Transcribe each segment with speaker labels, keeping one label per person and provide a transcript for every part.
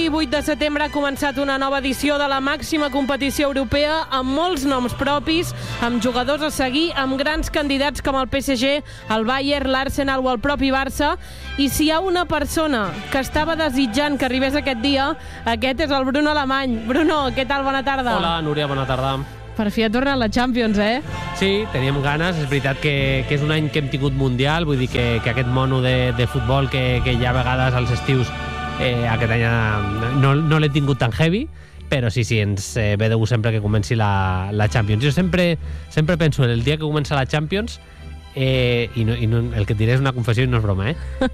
Speaker 1: Avui, 8 de setembre, ha començat una nova edició de la màxima competició europea amb molts noms propis, amb jugadors a seguir, amb grans candidats com el PSG, el Bayern, l'Arsenal o el propi Barça. I si hi ha una persona que estava desitjant que arribés aquest dia, aquest és el Bruno Alemany. Bruno, què tal? Bona tarda.
Speaker 2: Hola, Núria, bona tarda.
Speaker 1: Per fi ha tornat la Champions, eh?
Speaker 2: Sí, teníem ganes. És veritat que és un any que hem tingut Mundial, vull dir que aquest mono de futbol que hi ha a vegades als estius, aquest any no l'he tingut tan heavy, però sí, ens ve de gust sempre que comenci la Champions. Jo sempre penso en el dia que comença la Champions, i el que et diré és una confessió i no és broma,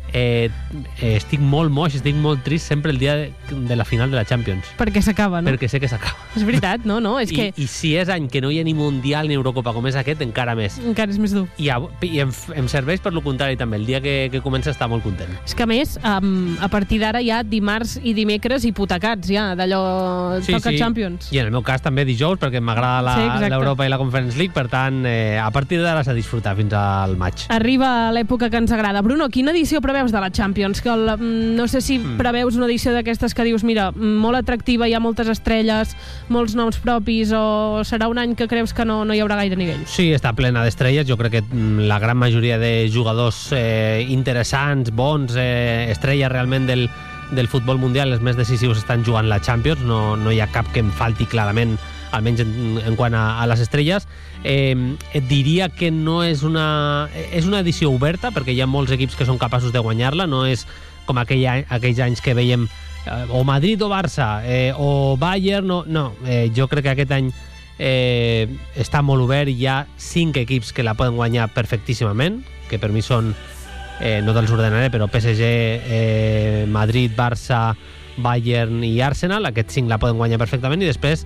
Speaker 2: estic molt moix, estic molt trist sempre el dia de la final de la Champions.
Speaker 1: Perquè s'acaba, no?
Speaker 2: Perquè sé que s'acaba.
Speaker 1: És veritat, no? És que...
Speaker 2: I si és any que no hi ha ni Mundial ni Eurocopa com és aquest, encara més.
Speaker 1: Encara és més dur.
Speaker 2: I em serveix per lo contrari també. El dia que comença està molt content.
Speaker 1: És que a més, a partir d'ara hi ha dimarts i dimecres hipotecats, ja, d'allò toca Champions.
Speaker 2: I en el meu cas també dijous, perquè m'agrada l'Europa i la Conference League, per tant, a partir d'ara s'ha de disfrutar fins al maig.
Speaker 1: Arriba l'època que ens agrada. Bruno, quina edició preveus de la Champions? No sé si preveus una edició d'aquestes que dius, mira, molt atractiva, hi ha moltes estrelles, molts noms propis, o serà un any que creus que no hi haurà gaire nivell?
Speaker 2: Sí, està plena d'estrelles. Jo crec que la gran majoria de jugadors interessants, bons, estrelles realment del futbol mundial, els més decisius estan jugant la Champions. No hi ha cap que em falti clarament, almenys en quant a les estrelles. Et diria que no és una edició oberta, perquè hi ha molts equips que són capaços de guanyar-la. No és com aquells anys que veiem o Madrid o Barça, o Bayern, no. Jo crec que aquest any està molt obert. Hi ha 5 equips que la poden guanyar perfectíssimament, que per mi són, no te'ls ordenaré, però PSG, Madrid, Barça, Bayern i Arsenal. Aquests 5 la poden guanyar perfectament, i després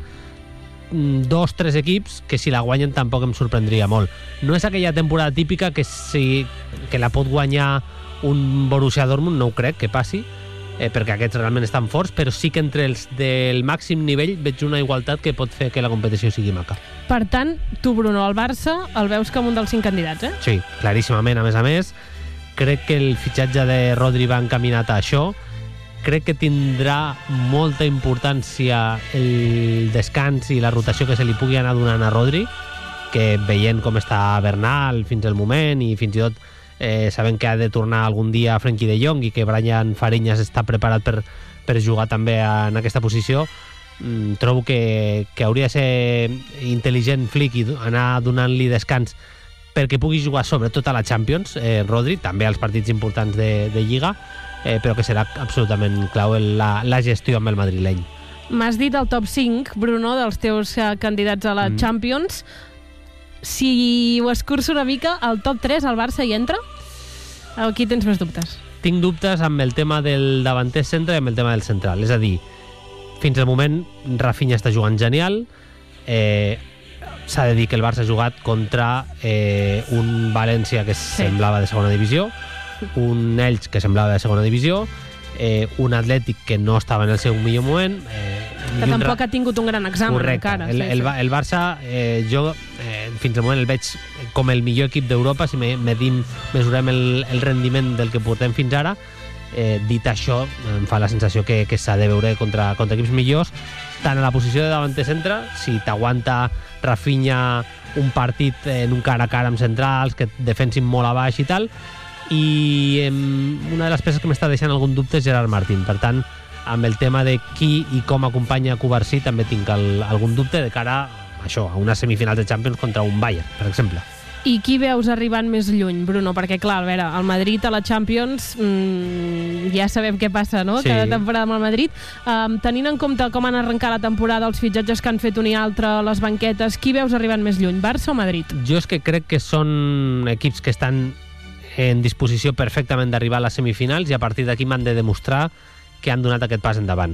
Speaker 2: 2-3 equips que si la guanyen tampoc em sorprendria molt. No és aquella temporada típica que la pot guanyar un Borussia Dortmund, no ho crec que passi, perquè aquests realment estan forts, però sí que entre els del màxim nivell veig una igualtat que pot fer que la competició sigui maca.
Speaker 1: Per tant, tu, Bruno, el Barça el veus com un dels 5 candidats, eh?
Speaker 2: Sí, claríssimament. A més, crec que el fitxatge de Rodri va encaminat a això. Crec que tindrà molta importància el descans i la rotació que se li pugui anar donant a Rodri, que veient com està Bernal fins al moment, i fins i tot sabent que ha de tornar algun dia a Frenkie de Jong i que Brian Fariñas està preparat per jugar també en aquesta posició, trobo que hauria de ser intel·ligent Flick i anar donant-li descans perquè pugui jugar sobretot a la Champions, Rodri, també als partits importants de Lliga, però que serà absolutament clau la gestió amb el madrileny.
Speaker 1: M'has dit el top 5, Bruno, dels teus candidats a la Champions. Si ho escurço una mica, al top 3 el Barça hi entra? Aquí tens més dubtes.
Speaker 2: Tinc dubtes amb el tema del davanter centre i amb el tema del central. És a dir, fins al moment Rafinha està jugant genial. S'ha de dir que el Barça ha jugat contra un València que semblava de segona divisió, un Elx que semblava de segona divisió, un Atlètic que no estava en el seu millor moment,
Speaker 1: que tampoc ha tingut un gran examen.
Speaker 2: Correcte.
Speaker 1: Encara.
Speaker 2: El Barça, jo fins al moment el veig com el millor equip d'Europa si mesurem el rendiment del que portem fins ara. Dit això, em fa la sensació que s'ha de veure contra equips millors, tant a la posició de davanter centre, si t'aguanta Rafinha un partit en un cara a cara amb centrals que defensin molt a baix i tal. I una de les peces que m'està deixant algun dubte és Gerard Martín. Per tant, amb el tema de qui i com acompanya Cubarsí també tinc algun dubte de cara a això, a unes semifinals de Champions contra un Bayern, per exemple.
Speaker 1: I qui veus arribant més lluny, Bruno? Perquè, clar, a veure, el Madrid a la Champions ja sabem què passa, no?
Speaker 2: Sí.
Speaker 1: Cada temporada amb el Madrid. Tenint en compte com han arrencat la temporada, els fitxatges que han fet un i altre, les banquetes, qui veus arribant més lluny, Barça o Madrid?
Speaker 2: Jo és que crec que són equips que estan en disposició perfectament d'arribar a les semifinals, i a partir d'aquí m'han de demostrar que han donat aquest pas endavant.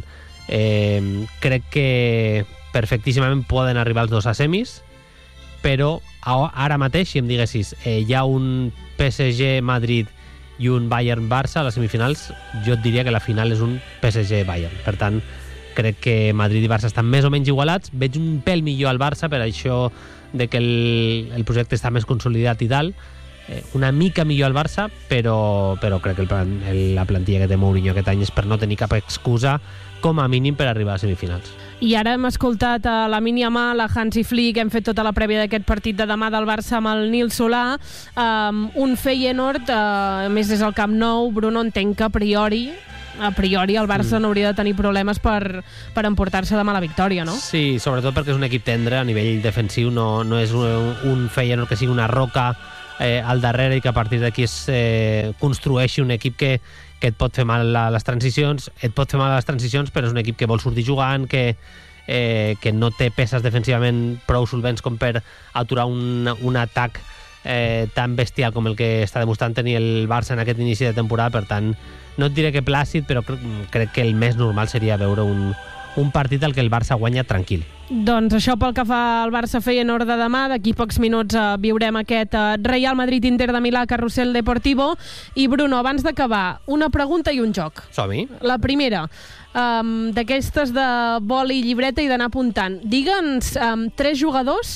Speaker 2: Crec que perfectíssimament poden arribar els dos a semis, però ara mateix, si em diguessis hi ha un PSG-Madrid i un Bayern-Barça a les semifinals, jo et diria que la final és un PSG-Bayern. Per tant, crec que Madrid i Barça estan més o menys igualats. Veig un pèl millor al Barça per això de que el projecte està més consolidat i tal, una mica millor el Barça, però crec que la plantilla que té Mourinho aquest any és per no tenir cap excusa, com a mínim, per arribar a semifinals.
Speaker 1: I ara hem escoltat a Lamine Yamal, a Hansi Flick, hem fet tota la prèvia d'aquest partit de demà del Barça amb el Nil Solà, un Feyenoord, més des del Camp Nou. Bruno, entenc que a priori el Barça no hauria de tenir problemes per emportar-se demà la victòria, no?
Speaker 2: Sí, sobretot perquè és un equip tendre a nivell defensiu, no és un Feyenoord que sigui una roca al darrere i que a partir d'aquí es construeixi un equip que et pot fer mal a les transicions, però és un equip que vol sortir jugant, que no té peces defensivament prou solvents com per aturar un atac tan bestial com el que està demostrant tenir el Barça en aquest inici de temporada. Per tant, no et diré que plàcid, però crec que el més normal seria veure un partit al que el Barça guanya tranquil.
Speaker 1: Doncs això pel que fa al Barça Feyenoord de demà. D'aquí pocs minuts viurem aquest Real Madrid-Inter de Milà, Carrusel Deportivo. I Bruno, abans d'acabar, una pregunta i un joc.
Speaker 2: Som-hi.
Speaker 1: La primera, d'aquestes de boli i llibreta i d'anar apuntant. Digue'ns 3 jugadors